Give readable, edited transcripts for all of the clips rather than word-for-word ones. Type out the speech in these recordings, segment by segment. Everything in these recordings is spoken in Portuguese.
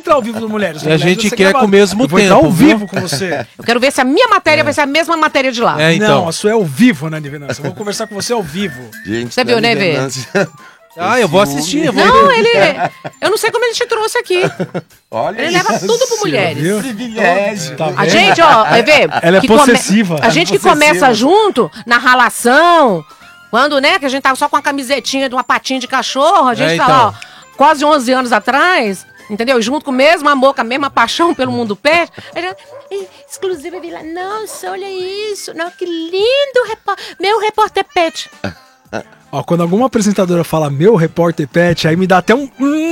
entrar ao vivo do Mulheres. E a gente quer com o mesmo tempo. Eu vou entrar ao vivo com você. Eu quero ver se a minha matéria vai ser a mesma matéria de lá. Então. Não, a sua é ao vivo, né, Venâncio? Eu vou conversar com você ao vivo. Gente, Você viu, né, Vê? Eu vou assistir. Não, eu não sei como ele te trouxe aqui. Olha Ele leva tudo pro Mulheres. Viu? privilégio. Tá A vendo? gente, ó, Vê? Ela é possessiva. A gente que começa junto, na ralação, quando, né, que a gente tava só com uma camisetinha de uma patinha de cachorro, a gente tá lá, ó, quase 11 anos atrás, entendeu? Junto com o mesmo amor, com a mesma paixão pelo mundo pet. Exclusiva, Vila, nossa, olha isso, não, que lindo, meu repórter pet. Ó, quando alguma apresentadora fala meu repórter pet, aí me dá até um...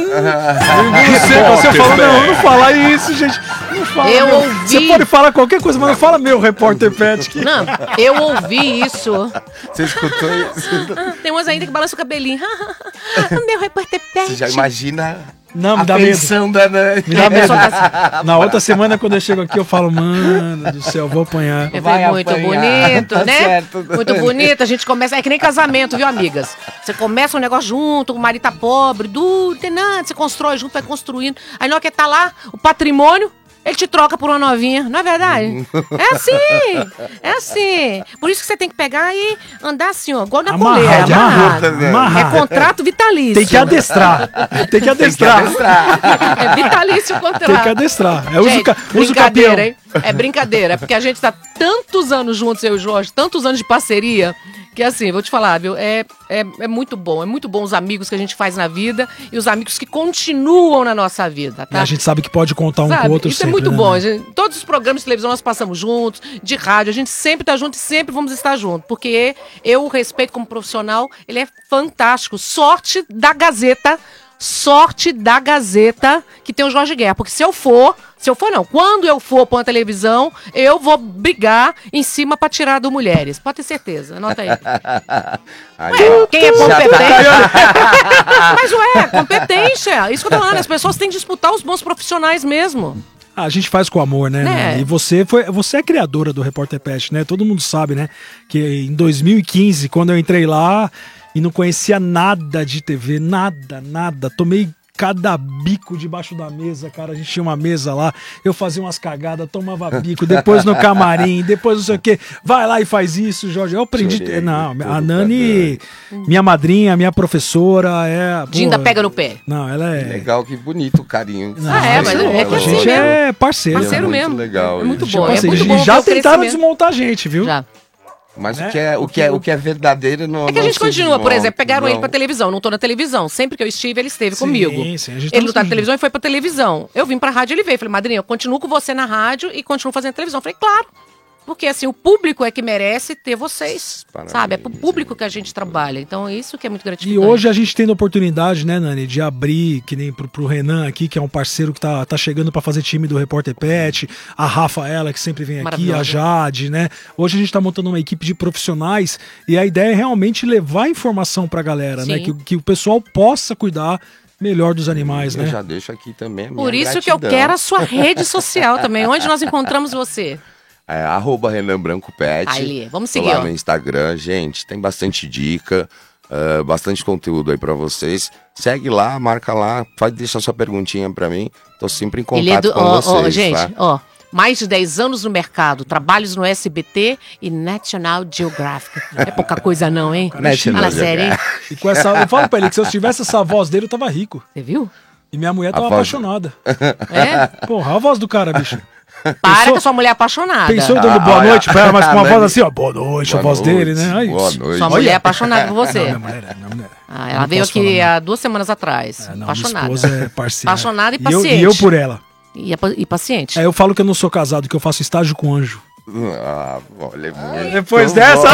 Você falou, não fala isso, gente. Não fala, eu meu. ouvi... Você pode falar qualquer coisa, mas não fala meu repórter pet. Não, eu ouvi isso. Você escutou isso? Tem umas ainda que balançam o cabelinho. Meu repórter pet. Você já imagina Não, me a dá medo. pensão da Nani. Me dá medo. Na outra semana, quando eu chego aqui, eu falo, mano do céu, vou apanhar. Vai Muito apanhar. bonito, Tá né? certo. Muito bonito. A gente começa. É que nem casamento, viu, amigas? Você começa um negócio junto, o marido tá pobre, não tem nada, você constrói junto, vai construindo. Aí na hora que tá lá, o patrimônio, ele te troca por uma novinha, não é verdade? É assim, é assim. Por isso que você tem que pegar e andar assim, ó, igual na coleira, amarrado. Amarrado. É contrato vitalício. Tem que adestrar. Tem que adestrar. É vitalício o contrato. Tem que adestrar. É Gente, uso brincadeira, campeão. hein? É brincadeira, porque a gente tá tantos anos juntos, eu e o Jorge, tantos anos de parceria, que assim, vou te falar, viu, é muito bom os amigos que a gente faz na vida e os amigos que continuam na nossa vida, tá? A gente sabe que pode contar um com o outro Isso sempre, é muito né, bom, né? todos os programas de televisão nós passamos juntos, de rádio, a gente sempre tá junto e sempre vamos estar juntos, porque eu o respeito como profissional, ele é fantástico, sorte da Gazeta que tem o Jorge Guerra, porque quando eu for pra uma televisão, eu vou brigar em cima pra tirar do Mulheres, pode ter certeza, anota aí. Quem é competente? Mas competência, isso que eu tô falando, as pessoas têm que disputar os bons profissionais mesmo. A gente faz com amor, né? E você é criadora do Repórter Pet, né? Todo mundo sabe, né? Que em 2015, quando eu entrei lá e não conhecia nada de TV, nada. Tomei cada bico debaixo da mesa, cara. A gente tinha uma mesa lá, eu fazia umas cagadas, tomava bico, depois no camarim, depois não sei o quê. Vai lá e faz isso, Jorge. Eu aprendi. Chorei, não, a Nani, minha madrinha, minha professora, Dinda pega no pé. Não, ela é. Legal, que bonito o carinho. Não, mas é que a assim gente mesmo. é parceiro. Parceiro muito mesmo. legal É muito isso. bom. Tipo assim, É muito bom já ver o tentaram crescimento. desmontar a gente, viu? Já. Mas Né? o que é verdadeiro não. É que a gente não se continua, por desmonta, exemplo, pegaram ele não. pra televisão, não tô na televisão. Sempre que eu estive, ele esteve Sim, comigo. sim, a gente Ele não tá tá na televisão e foi pra televisão. Eu vim pra rádio e ele veio. Falei, madrinha, eu continuo com você na rádio e continuo fazendo televisão. Falei, claro. Porque assim, o público é que merece ter vocês, Parabéns, sabe? É pro público que a gente trabalha. Então isso que é muito E gratificante. hoje a gente tem a oportunidade, né, Nani, de abrir, que nem pro Renan aqui, que é um parceiro que tá chegando pra fazer time do Repórter Pet, a Rafaela, que sempre vem aqui, a Maravilhosa. Jade, né? Hoje a gente tá montando uma equipe de profissionais e a ideia é realmente levar informação pra galera, né? Sim. Que o pessoal possa cuidar melhor dos animais, Eu né? já deixo aqui também a minha Por isso que gratidão. eu quero a sua rede social também. Onde nós encontramos você? É Renan Branco Pet. Aí, vamos Tô seguir, lá ó. no Instagram, gente, tem bastante dica, bastante conteúdo aí pra vocês. Segue lá, marca lá, pode deixar sua perguntinha pra mim. Tô sempre em contato com vocês, gente, tá? ó, mais de 10 anos no mercado, trabalhos no SBT e National Geographic. É pouca coisa não, hein? National Fala sério, hein? E com essa, eu falo pra ele que se eu tivesse essa voz dele, eu tava rico. Você viu? E minha mulher tava voz- apaixonada. É? Porra, olha a voz do cara, bicho. Para com a sua mulher apaixonada. Pensou dando boa noite pra ela, mas com uma Nani. voz assim, ó, boa noite, a Boa voz noite, dele, né? Aí, boa noite. Sua mulher é apaixonada por você. Não, minha mulher é, minha mulher é. Ah, ela Não veio posso aqui falar, não. há 2 semanas atrás. Não, minha apaixonada. esposa é parceira. Apaixonada e eu, paciente. e eu por ela. E paciente. É, eu falo que eu não sou casado, que eu faço estágio com anjo. Olha, muito Depois bom. dessa,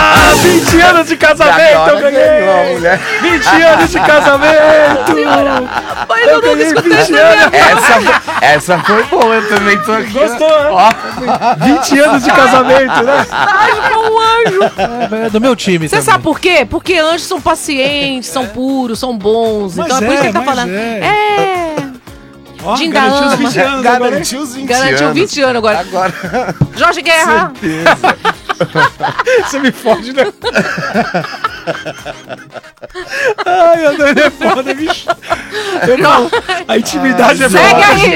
20 anos de casamento E agora eu ganhei! ganhou a mulher. 20 anos de casamento! Mas eu Eu nunca ganhei escutei 20 isso na minha anos! Essa foi boa, eu também tô aqui. Gostou, né? 20 anos de casamento, né? estágio com um anjo. É do meu time Você também. sabe por quê? Porque anjos são pacientes, são puros, são bons. Mas então é por isso que ele tá mas falando. é. Ó, Dinda garantiu os ama. 20 anos agora. Garantiu os 20 Garantiu anos. 20 anos agora. Agora, Jorge Guerra. certeza. Você me fode, né? Ai, a Dani é foda, bicho. Eu falo, a intimidade é Segue foda. aí.